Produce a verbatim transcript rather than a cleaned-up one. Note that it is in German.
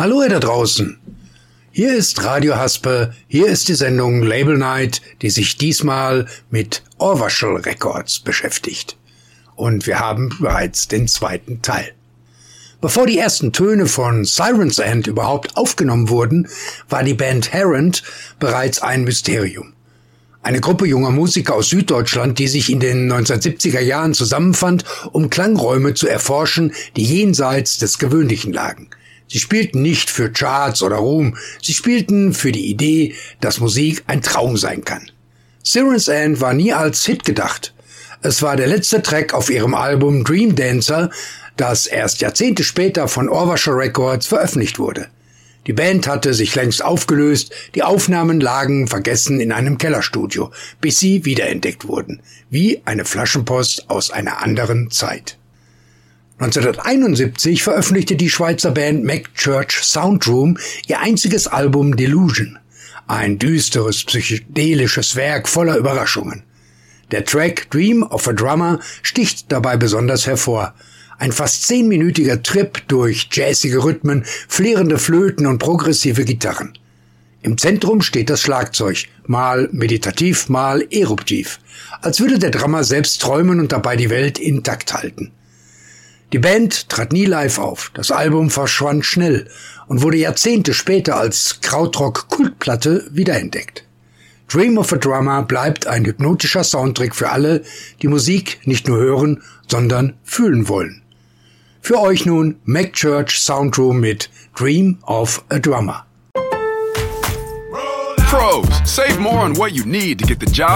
Hallo ihr da draußen. Hier ist Radio Haspe, hier ist die Sendung Label Night, die sich diesmal mit Orvachel Records beschäftigt. Und wir haben bereits den zweiten Teil. Bevor die ersten Töne von Sirens End überhaupt aufgenommen wurden, war die Band Herent bereits ein Mysterium. Eine Gruppe junger Musiker aus Süddeutschland, die sich in den neunzehnhundertsiebziger Jahren zusammenfand, um Klangräume zu erforschen, die jenseits des Gewöhnlichen lagen. Sie spielten nicht für Charts oder Ruhm, sie spielten für die Idee, dass Musik ein Traum sein kann. Sirens End war nie als Hit gedacht. Es war der letzte Track auf ihrem Album Dream Dancer, das erst Jahrzehnte später von Orvachel Records veröffentlicht wurde. Die Band hatte sich längst aufgelöst, die Aufnahmen lagen vergessen in einem Kellerstudio, bis sie wiederentdeckt wurden, wie eine Flaschenpost aus einer anderen Zeit. neunzehnhunderteinundsiebzig veröffentlichte die Schweizer Band McChurch Soundroom ihr einziges Album Delusion, ein düsteres, psychedelisches Werk voller Überraschungen. Der Track Dream of a Drummer sticht dabei besonders hervor. Ein fast zehnminütiger Trip durch jazzige Rhythmen, flirrende Flöten und progressive Gitarren. Im Zentrum steht das Schlagzeug, mal meditativ, mal eruptiv, als würde der Drummer selbst träumen und dabei die Welt intakt halten. Die Band trat nie live auf, das Album verschwand schnell und wurde Jahrzehnte später als Krautrock-Kultplatte wiederentdeckt. Dream of a Drummer bleibt ein hypnotischer Soundtrack für alle, die Musik nicht nur hören, sondern fühlen wollen. Für euch nun McChurch Soundroom mit Dream of a Drummer. Pros, save more on what you need to get the job